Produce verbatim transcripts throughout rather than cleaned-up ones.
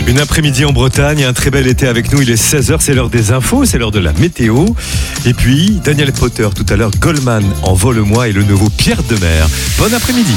Une après-midi en Bretagne, un très bel été avec nous. Il est seize heures, c'est l'heure des infos, c'est l'heure de la météo. Et puis, Daniel Potter, tout à l'heure, Goldman en Vole-moi et le nouveau Pierre de Mer. Bon après-midi.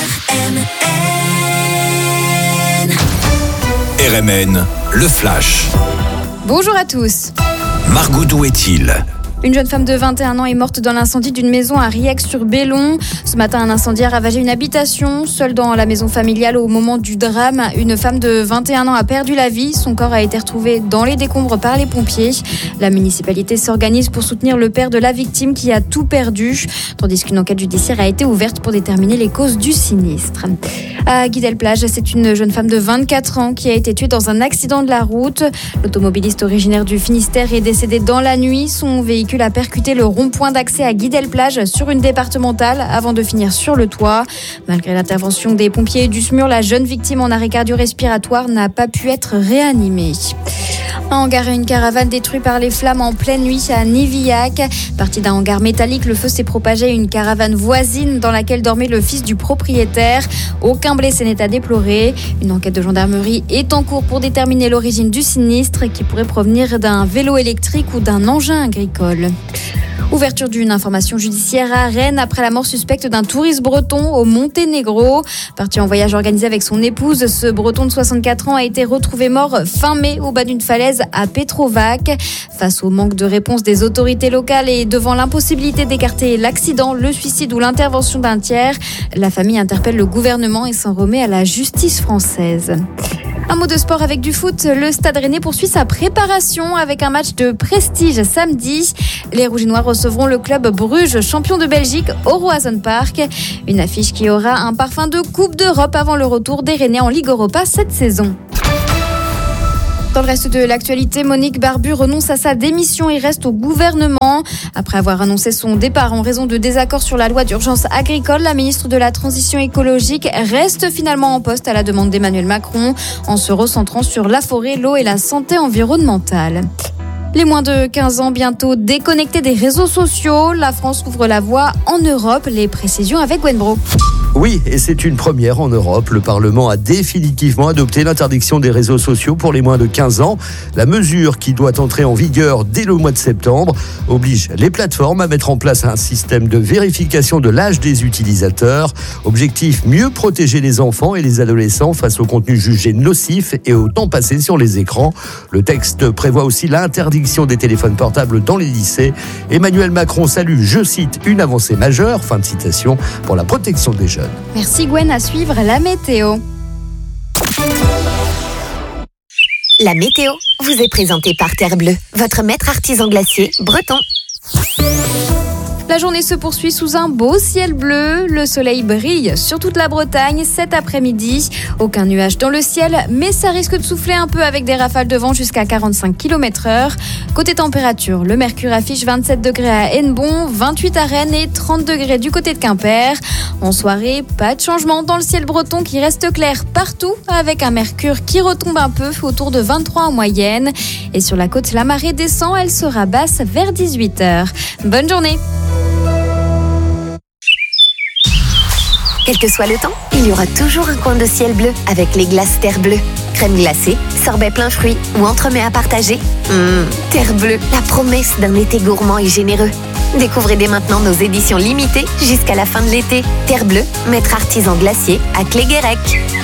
R M N, le flash. Bonjour à tous. Margot, d'où est-il ? Une jeune femme de vingt et un ans est morte dans l'incendie d'une maison à Riec-sur-Bellon. Ce matin, un incendie a ravagé une habitation. Seule dans la maison familiale au moment du drame, une femme de vingt et un ans a perdu la vie. Son corps a été retrouvé dans les décombres par les pompiers. La municipalité s'organise pour soutenir le père de la victime qui a tout perdu, tandis qu'une enquête judiciaire a été ouverte pour déterminer les causes du sinistre. À Guidel-Plage, c'est une jeune femme de vingt-quatre ans qui a été tuée dans un accident de la route. L'automobiliste originaire du Finistère est décédé dans la nuit. Son véhicule a percuté le rond-point d'accès à Guidel-Plage sur une départementale avant de finir sur le toit. Malgré l'intervention des pompiers et du SMUR, la jeune victime en arrêt cardio-respiratoire n'a pas pu être réanimée. Un hangar et une caravane détruits par les flammes en pleine nuit à Nivillac. Parti d'un hangar métallique, le feu s'est propagé à une caravane voisine dans laquelle dormait le fils du propriétaire. Aucun blessé n'est à déplorer. Une enquête de gendarmerie est en cours pour déterminer l'origine du sinistre qui pourrait provenir d'un vélo électrique ou d'un engin agricole. Ouverture d'une information judiciaire à Rennes après la mort suspecte d'un touriste breton au Monténégro. Parti en voyage organisé avec son épouse, ce breton de soixante-quatre ans a été retrouvé mort fin mai au bas d'une falaise à Petrovac. Face au manque de réponse des autorités locales et devant l'impossibilité d'écarter l'accident, le suicide ou l'intervention d'un tiers, la famille interpelle le gouvernement et s'en remet à la justice française. Un mot de sport avec du foot. Le Stade Rennais poursuit sa préparation avec un match de prestige samedi. Les Rouges et Noirs recevront le club Bruges, champion de Belgique, au Roazhon Park. Une affiche qui aura un parfum de Coupe d'Europe avant le retour des Rennais en Ligue Europa cette saison. Dans le reste de l'actualité, Monique Barbu renonce à sa démission et reste au gouvernement. Après avoir annoncé son départ en raison de désaccords sur la loi d'urgence agricole, la ministre de la Transition écologique reste finalement en poste à la demande d'Emmanuel Macron, en se recentrant sur la forêt, l'eau et la santé environnementale. Les moins de quinze ans bientôt déconnectés des réseaux sociaux. La France ouvre la voie en Europe. Les précisions avec Gwen Bro. Oui, et c'est une première en Europe. Le Parlement a définitivement adopté l'interdiction des réseaux sociaux pour les moins de quinze ans. La mesure, qui doit entrer en vigueur dès le mois de septembre, oblige les plateformes à mettre en place un système de vérification de l'âge des utilisateurs. Objectif, mieux protéger les enfants et les adolescents face aux contenus jugés nocifs et au temps passé sur les écrans. Le texte prévoit aussi l'interdiction des téléphones portables dans les lycées. Emmanuel Macron salue, je cite, une avancée majeure, fin de citation, pour la protection des jeunes. Merci Gwen, à suivre la météo. La météo vous est présentée par Terre Bleue, votre maître artisan glacier breton. La journée se poursuit sous un beau ciel bleu. Le soleil brille sur toute la Bretagne cet après-midi. Aucun nuage dans le ciel, mais ça risque de souffler un peu avec des rafales de vent jusqu'à quarante-cinq kilomètres heure. Côté température, le mercure affiche vingt-sept degrés à Hennebont, vingt-huit à Rennes et trente degrés du côté de Quimper. En soirée, pas de changement dans le ciel breton qui reste clair partout avec un mercure qui retombe un peu autour de vingt-trois en moyenne. Et sur la côte, la marée descend, elle sera basse vers dix-huit heures. Bonne journée! Quel que soit le temps, il y aura toujours un coin de ciel bleu avec les glaces Terre Bleue. Crème glacée, sorbet plein fruits ou entremets à partager. Mmh, Terre Bleue, la promesse d'un été gourmand et généreux. Découvrez dès maintenant nos éditions limitées jusqu'à la fin de l'été. Terre Bleue, maître artisan glacier à Cléguérec.